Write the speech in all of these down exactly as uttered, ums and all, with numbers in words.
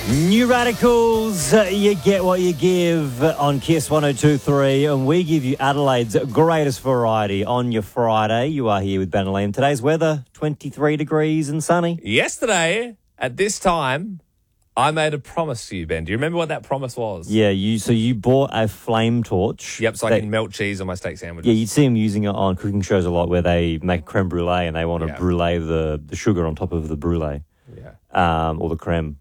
New Radicals, uh, you get what you give on Kiss one oh two point three, and we give you Adelaide's greatest variety on your Friday. You are here with Ben and Liam. Today's weather, twenty-three degrees and sunny. Yesterday, at this time, I made a promise to you, Ben. Do you remember what that promise was? Yeah, you. so you bought a flame torch. Yep, so I that, can melt cheese on my steak sandwiches. Yeah, you'd see them using it on cooking shows a lot where they make creme brulee and they want to Yeah. brulee the, the sugar on top of the brulee. Yeah. Um, or the creme.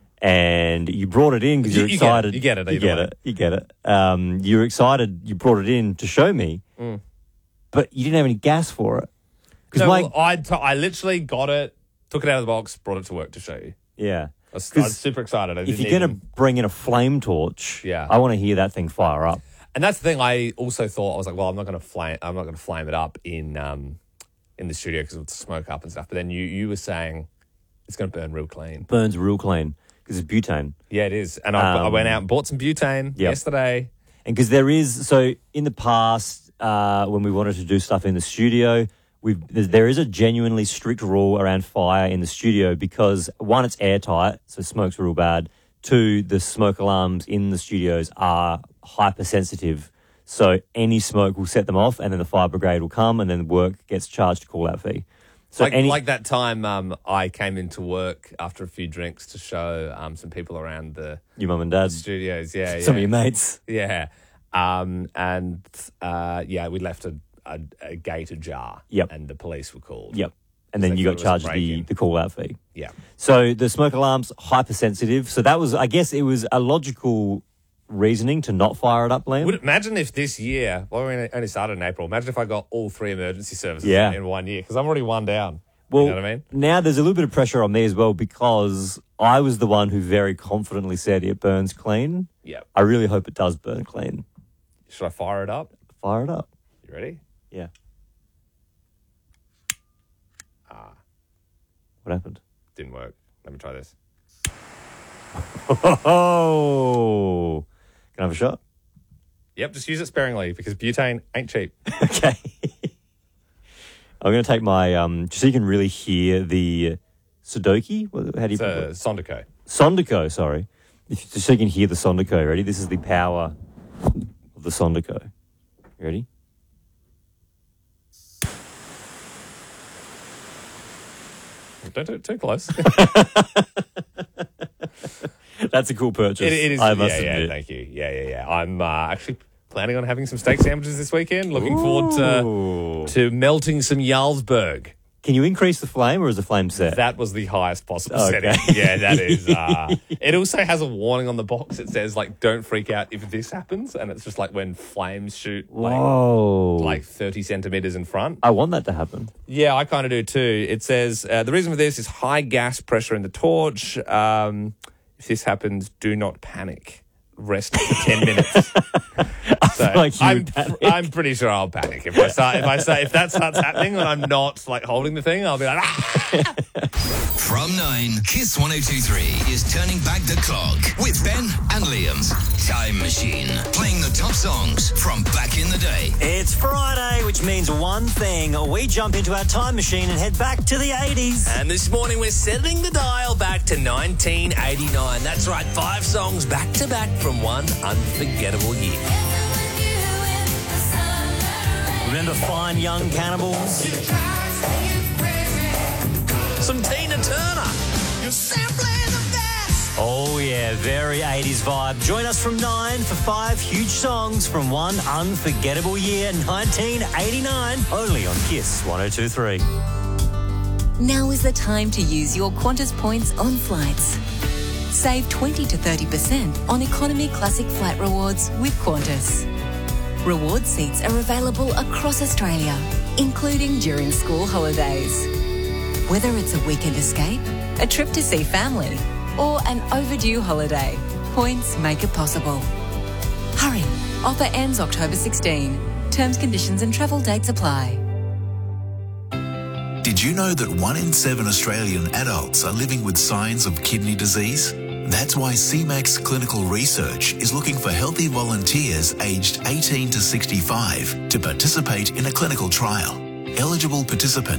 And you brought it in because You- you're you get it. excited. You get it You either get way. it. You get it. Um, you're excited. You brought it in to show me, Mm. but you didn't have any gas for it. Because No, my well, I, t- I literally got it, took it out of the box, brought it to work to show you. yeah. I was, I 'Cause was super excited. I If didn't you're going even- to bring in a flame torch, Yeah. I want to hear that thing fire up. And that's the thing. I also thought I was like, well, I'm not going to flame. I'm not going to flame it up in um in the studio because of the smoke up and stuff. But then you you were saying it's going to burn real clean. Burns real clean because it's butane. Yeah, it is. And I, I Um, went out and bought some butane yep. yesterday. And because there is, so in the past, uh, when we wanted to do stuff in the studio, we've, there is a genuinely strict rule around fire in the studio because, one, it's airtight, so smoke's real bad. Two, the smoke alarms in the studios are hypersensitive, so any smoke will set them off, and then the fire brigade will come, and then work gets charged a call-out fee. So like, any, like that time um, I came into work after a few drinks to show um, some people around the your mum and dad, studios. Yeah, some yeah. of your mates. Yeah. Um, and, uh, yeah, we left a, a, a gate ajar. Yep. And the police were called. Yep. And then They you thought got it was a charged the, break-in. the call-out fee. Yeah. So the smoke alarm's hypersensitive. So that was, I guess it was a logical reasoning to not fire it up, Liam. Would imagine if this year, well, we only started in April, imagine if I got all three emergency services Yeah. in one year, because I'm already one down. Well, you know what I mean? now there's a little bit of pressure on me as well because I was the one who very confidently said it burns clean. Yeah. I really hope it does burn clean. Should I fire it up? Fire it up. You ready? Yeah. Ah, What happened? didn't work. Let me try this. Oh, can I have a shot? Yep, just use it sparingly because butane ain't cheap. Okay. I'm going to take my, um, just so you can really hear the Sudoku. What- How do you It's put a it? Sondico. Sondico, sorry. If, just so you can hear the Sondico. Ready? This is the power of the Sondico. You ready? Don't do it too close. That's a cool purchase. It, it is. I must yeah, yeah, admit. thank you. Yeah, yeah, yeah. I'm uh, actually planning on having some steak sandwiches this weekend. Looking forward Ooh. to to melting some Jarlsberg. Can you increase the flame or is the flame set? That was the highest possible Okay. setting. Yeah, that is. Uh, it also has a warning on the box. It says, like, don't freak out if this happens. And it's just like when flames shoot like, Whoa. like thirty centimeters in front. I want that to happen. Yeah, I kind of do too. It says, uh, the reason for this is high gas pressure in the torch. Um, if this happens, do not panic. Rest for ten minutes. So like you I'm, would panic. I'm pretty sure I'll panic if I start. If I say if that starts happening and I'm not like holding the thing, I'll be like, ah! From nine, Kiss one oh two point three is turning back the clock with Ben and Liam's Time Machine, playing the top songs from back in the day. It's Friday, which means one thing. We jump into our time machine and head back to the eighties. And this morning we're setting the dial back to nineteen eighty-nine. That's right, five songs back to back from one unforgettable year. Remember Fine Young Cannibals? Some Tina Turner. Oh, yeah, very eighties vibe. Join us from nine for five huge songs from one unforgettable year, nineteen eighty-nine, only on Kiss one oh two point three. Now is the time to use your Qantas points on flights. Save twenty to thirty percent on Economy Classic Flight Rewards with Qantas. Reward seats are available across Australia, including during school holidays. Whether it's a weekend escape, a trip to see family, or an overdue holiday, points make it possible. Hurry, offer ends October sixteenth. Terms, conditions and travel dates apply. Did you know that one in seven Australian adults are living with signs of kidney disease? That's why C MAX Clinical Research is looking for healthy volunteers aged eighteen to sixty-five to participate in a clinical trial. Eligible participants